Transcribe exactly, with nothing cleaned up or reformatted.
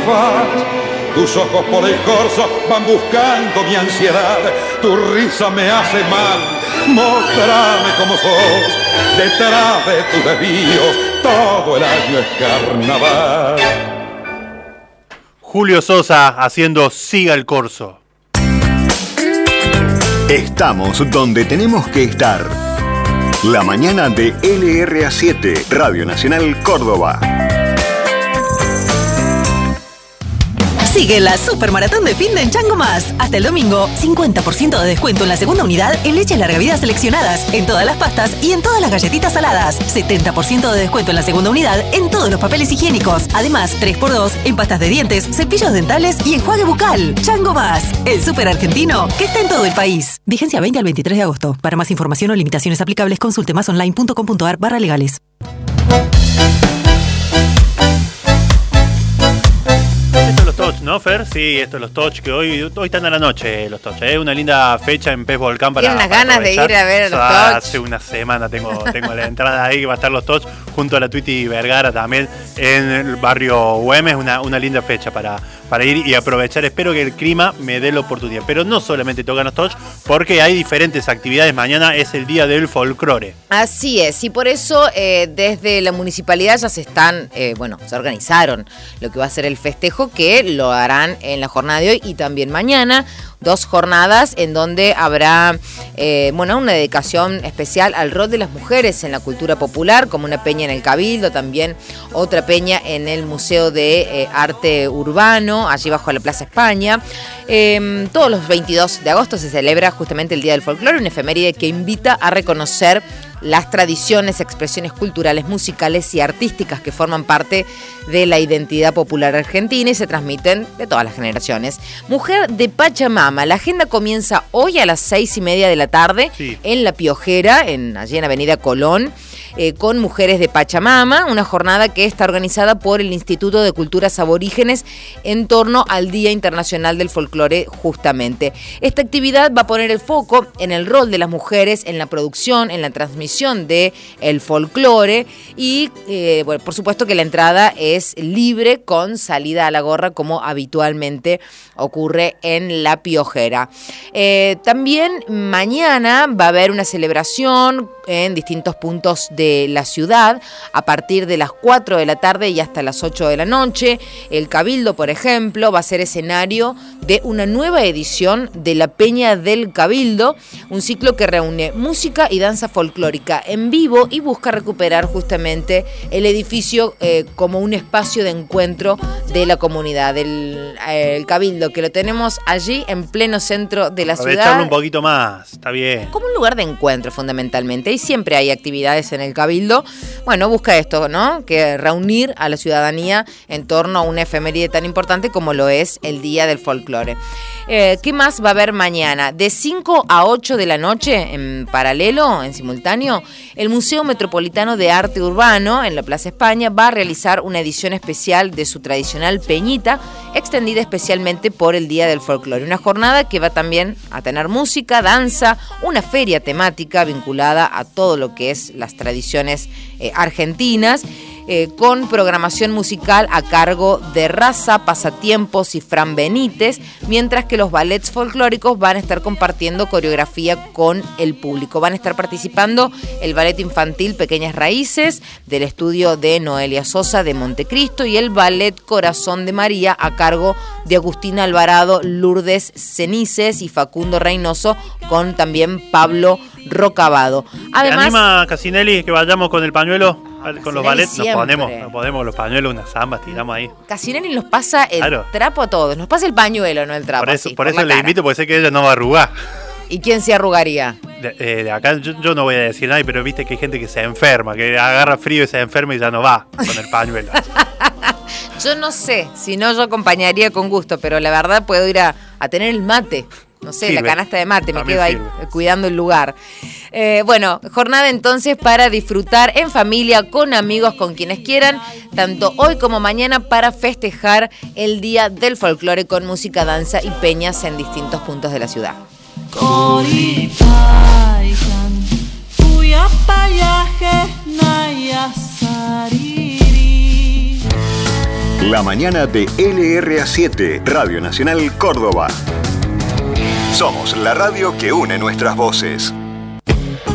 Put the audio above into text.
faz. Tus ojos por el corso van buscando mi ansiedad. Tu risa me hace mal. Mostrame cómo sos. Detrás de tus desvíos todo el año es carnaval. Julio Sosa haciendo Siga el Corso. Estamos donde tenemos que estar. La mañana de L R A siete, Radio Nacional Córdoba. Sigue la Supermaratón de Finde en Chango Más. Hasta el domingo, cincuenta por ciento de descuento en la segunda unidad en leches larga vida seleccionadas, en todas las pastas y en todas las galletitas saladas. setenta por ciento de descuento en la segunda unidad en todos los papeles higiénicos. Además, tres por dos en pastas de dientes, cepillos dentales y enjuague bucal. Chango Más, el súper argentino que está en todo el país. Vigencia veinte al veintitrés de agosto. Para más información o limitaciones aplicables, consulte másonline.com.ar barra legales. Touch, ¿no, Fer? Sí, estos los Touch, que hoy, hoy están a la noche los Touch. Es ¿eh? Una linda fecha en Pez Volcán para Tienes unas para ganas aprovechar. de ir a ver a los ah, Touch. Hace una semana tengo, tengo la entrada ahí, que va a estar los Touch, junto a la Twitty Vergara también, en el barrio Güemes. Una, una linda fecha para, para ir y aprovechar. Espero que el clima me dé la oportunidad. Pero no solamente tocan los Touch, porque hay diferentes actividades. Mañana es el día del folclore. Así es, y por eso eh, desde la municipalidad ya se están, eh, bueno, se organizaron lo que va a ser el festejo, que lo harán en la jornada de hoy y también mañana. Dos jornadas en donde habrá eh, bueno, una dedicación especial al rol de las mujeres en la cultura popular, como una peña en el Cabildo, también otra peña en el Museo de eh, Arte Urbano, allí bajo la Plaza España. Eh, todos los veintidós de agosto se celebra justamente el Día del Folclore, una efeméride que invita a reconocer las tradiciones, expresiones culturales, musicales y artísticas que forman parte de la identidad popular argentina y se transmiten de todas las generaciones. Mujer de Pachamama, la agenda comienza hoy a las seis y media de la tarde, sí, en La Piojera, en, allí en Avenida Colón, eh, con Mujeres de Pachamama, una jornada que está organizada por el Instituto de Culturas Aborígenes en torno al Día Internacional del Folclore justamente. Esta actividad va a poner el foco en el rol de las mujeres en la producción, en la transmisión de el folclore y eh, bueno, por supuesto que la entrada es libre con salida a la gorra como habitualmente ocurre en La Piojera. Eh, también mañana va a haber una celebración en distintos puntos de la ciudad a partir de las cuatro de la tarde y hasta las ocho de la noche. El Cabildo, por ejemplo, va a ser escenario de una nueva edición de la Peña del Cabildo, un ciclo que reúne música y danza folclórica en vivo y busca recuperar justamente el edificio eh, como un espacio de encuentro de la comunidad del el Cabildo, que lo tenemos allí en pleno centro de la ciudad. Aprovecharlo un poquito más, está bien. Como un lugar de encuentro fundamentalmente, y siempre hay actividades en el Cabildo. Bueno, busca esto, ¿no? Que reunir a la ciudadanía en torno a una efeméride tan importante como lo es el Día del Folclore. Eh, ¿Qué más va a haber mañana? De cinco a ocho de la noche, en paralelo, en simultáneo, el Museo Metropolitano de Arte Urbano, en la Plaza España, va a realizar una edición especial de su tradicional Peñita, extendida especialmente por el Día del Folclore. Una jornada que va también a tener música, danza, una feria temática vinculada a todo lo que es las tradiciones eh, argentinas, Eh, con programación musical a cargo de Raza, Pasatiempos y Fran Benítez, mientras que los ballets folclóricos van a estar compartiendo coreografía con el público. Van a estar participando el ballet infantil Pequeñas Raíces, del estudio de Noelia Sosa de Montecristo, y el ballet Corazón de María, a cargo de Agustina Alvarado, Lourdes Cenices y Facundo Reynoso, con también Pablo Rocabado. Además, ¿te anima, Casinelli, que vayamos con el pañuelo? Con los ballets nos ponemos, nos ponemos los pañuelos, unas zambas, tiramos ahí. Casinelli nos pasa el claro. trapo a todos, nos pasa el pañuelo, no el trapo. Por eso, así, por por eso le cara. invito, porque sé que ella no va a arrugar. ¿Y quién se arrugaría? De, eh, de acá yo, yo no voy a decir nada, pero viste que hay gente que se enferma, que agarra frío y se enferma y ya no va con el pañuelo. Yo no sé, si no yo acompañaría con gusto, pero la verdad puedo ir a, a tener el mate. No sé, sirve. La canasta de mate, me También quedo ahí sirve. Cuidando el lugar. Eh, bueno, jornada entonces para disfrutar en familia, con amigos, con quienes quieran, tanto hoy como mañana, para festejar el Día del Folclore con música, danza y peñas en distintos puntos de la ciudad. La mañana de L R A siete, Radio Nacional Córdoba. Somos la radio que une nuestras voces.